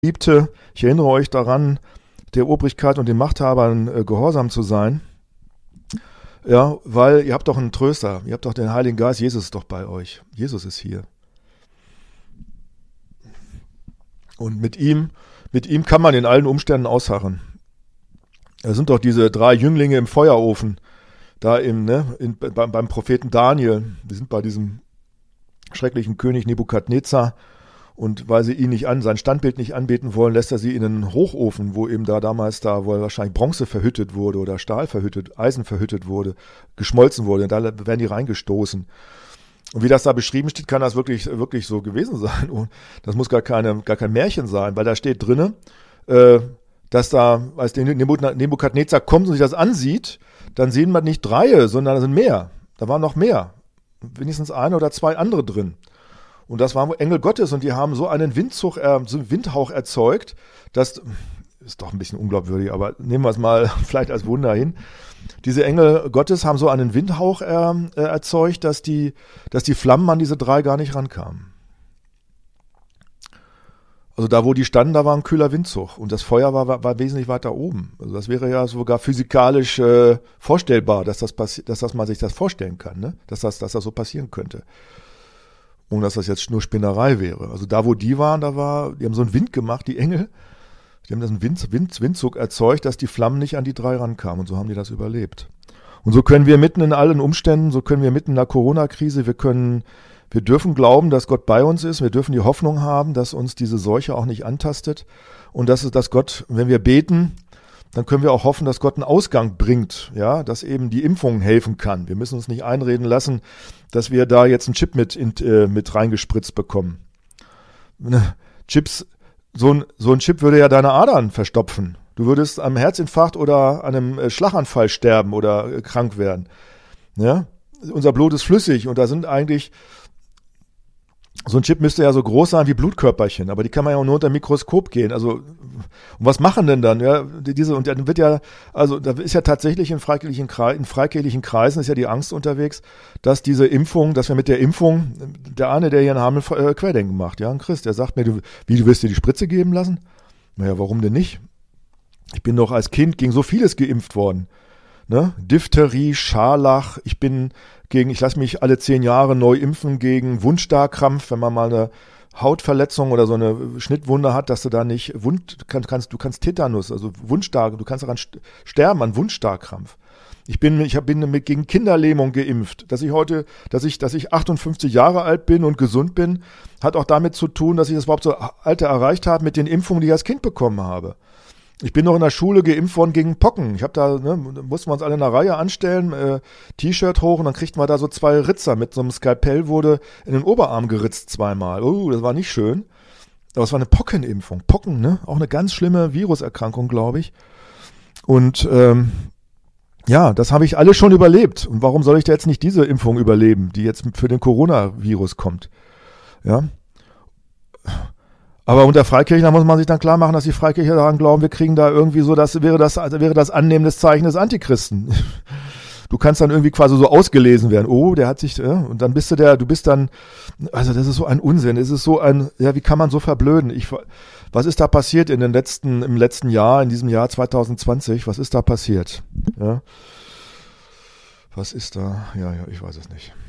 Geliebte, ich erinnere euch daran, der Obrigkeit und den Machthabern gehorsam zu sein. Ja, weil ihr habt doch einen Tröster, ihr habt doch den Heiligen Geist, Jesus ist doch bei euch. Jesus ist hier. Und mit ihm kann man in allen Umständen ausharren. Da sind doch diese 3 Jünglinge im Feuerofen, da beim Propheten Daniel. Die sind bei diesem schrecklichen König Nebukadnezar. Und weil sie ihn sein Standbild nicht anbeten wollen, lässt er sie in einen Hochofen, wo eben wo wahrscheinlich Bronze verhüttet wurde oder Stahl verhüttet, Eisen verhüttet wurde, geschmolzen wurde. Und da werden die reingestoßen. Und wie das da beschrieben steht, kann das wirklich so gewesen sein. Und das muss gar kein Märchen sein, weil da steht drinne, dass da, als der Nebukadnezar kommt und sich das ansieht, dann sehen wir nicht 3, sondern da sind mehr. Da waren noch mehr. Wenigstens 1 oder 2 andere drin. Und das waren Engel Gottes und die haben so einen Windhauch erzeugt, das ist doch ein bisschen unglaubwürdig, aber nehmen wir es mal vielleicht als Wunder hin. Diese Engel Gottes haben so einen Windhauch erzeugt, dass die Flammen an diese 3 gar nicht rankamen. Also da, wo die standen, da war ein kühler Windzug und das Feuer war wesentlich weiter oben. Also das wäre ja sogar physikalisch vorstellbar, dass man sich das vorstellen kann, ne? Dass das so passieren könnte. Ohne dass das jetzt nur Spinnerei wäre. Also da, wo die waren, die haben so einen Wind gemacht, die Engel. Die haben das einen Windzug erzeugt, dass die Flammen nicht an die 3 rankamen. Und so haben die das überlebt. Und so können wir mitten in allen Umständen, so können wir mitten in der Corona-Krise, wir dürfen glauben, dass Gott bei uns ist. Wir dürfen die Hoffnung haben, dass uns diese Seuche auch nicht antastet. Und dass Gott, wenn wir beten, dann können wir auch hoffen, dass Gott einen Ausgang bringt, ja, dass eben die Impfung helfen kann. Wir müssen uns nicht einreden lassen, dass wir da jetzt einen Chip mit reingespritzt bekommen. So ein Chip würde ja deine Adern verstopfen. Du würdest am Herzinfarkt oder an einem Schlaganfall sterben oder krank werden. Ja? Unser Blut ist flüssig und da sind eigentlich, so ein Chip müsste ja so groß sein wie Blutkörperchen, aber die kann man ja auch nur unter dem Mikroskop gehen. Also, und was machen denn dann? Ja, und dann wird ja, also da ist ja tatsächlich in freikirchlichen Kreisen ist ja die Angst unterwegs, dass diese Impfung, dass wir mit der Impfung, der eine, der hier in Hameln Querdenken macht, ja, ein Christ, der sagt mir, du willst dir die Spritze geben lassen? Naja, warum denn nicht? Ich bin doch als Kind gegen so vieles geimpft worden. Ne? Diphtherie, Scharlach, ich lasse mich alle 10 Jahre neu impfen gegen Wundstarkrampf, wenn man mal eine Hautverletzung oder so eine Schnittwunde hat, dass du da nicht du kannst Tetanus, also du kannst daran sterben an Wundstarkrampf. Ich bin gegen Kinderlähmung geimpft. Dass ich 58 Jahre alt bin und gesund bin, hat auch damit zu tun, dass ich das überhaupt so Alter erreicht habe mit den Impfungen, die ich als Kind bekommen habe. Ich bin noch in der Schule geimpft worden gegen Pocken. Mussten wir uns alle in einer Reihe anstellen, T-Shirt hoch und dann kriegten wir da so 2 Ritzer. Mit so einem Skalpell wurde in den Oberarm geritzt 2-mal. Das war nicht schön. Aber es war eine Pockenimpfung. Pocken, ne? Auch eine ganz schlimme Viruserkrankung, glaube ich. Und das habe ich alles schon überlebt. Und warum soll ich da jetzt nicht diese Impfung überleben, die jetzt für den Coronavirus kommt? Ja. Aber unter Freikirchen muss man sich dann klar machen, dass die Freikircher daran glauben, wir kriegen da irgendwie so, wäre das Annehmen des Zeichen des Antichristen. Du kannst dann irgendwie quasi so ausgelesen werden. Oh, der hat sich, und dann also das ist so ein Unsinn. Es ist so wie kann man so verblöden? Was ist da passiert im letzten Jahr, in diesem Jahr 2020? Was ist da passiert? Ja. Was ist da? Ja, ich weiß es nicht.